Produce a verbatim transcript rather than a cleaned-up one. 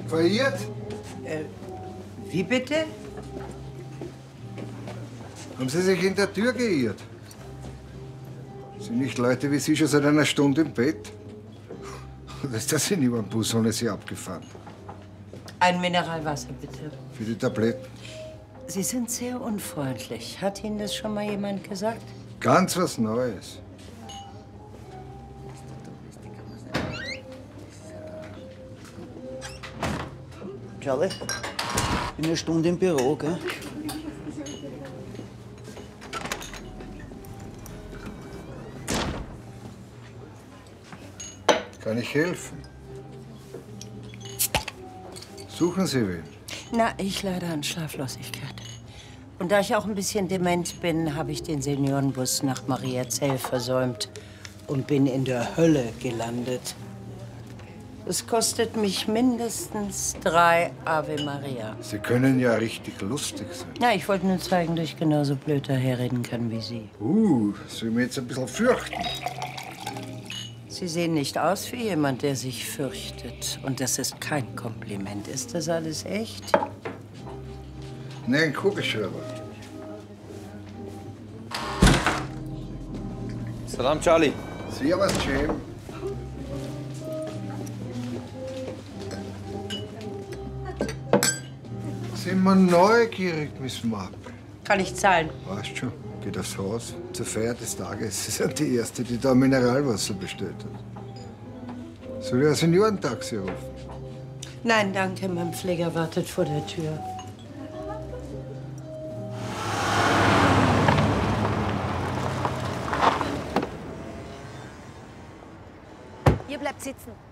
Verirrt? Äh, wie bitte? Haben Sie sich in der Tür geirrt? Sind nicht Leute wie Sie schon seit einer Stunde im Bett? Oder ist das in über den Bus ohne Sie abgefahren? Ein Mineralwasser, bitte. Für die Tabletten? Sie sind sehr unfreundlich. Hat Ihnen das schon mal jemand gesagt? Ganz was Neues. Charlie, bin eine Stunde im Büro, gell? Kann ich helfen? Suchen Sie wen? Na, ich leide an Schlaflosigkeit. Und da ich auch ein bisschen dement bin, habe ich den Seniorenbus nach Mariazell versäumt und bin in der Hölle gelandet. Es kostet mich mindestens drei Ave Maria. Sie können ja richtig lustig sein. Ja, ich wollte nur zeigen, dass ich genauso blöd daherreden kann wie Sie. Uh, soll ich mich jetzt ein bisschen fürchten? Sie sehen nicht aus wie jemand, der sich fürchtet. Und das ist kein Kompliment. Ist das alles echt? Nein, Kugelschreiber. Salam, Charlie. Servus, Jim. Sind wir neugierig, Miss Marple? Kann ich zahlen? Weißt schon, geht aufs Haus. Zur Feier des Tages. Sie sind die Erste, die da Mineralwasser bestellt hat. Soll ich ein Seniorentaxi rufen? Nein, danke. Mein Pfleger wartet vor der Tür. Ihr bleibt sitzen.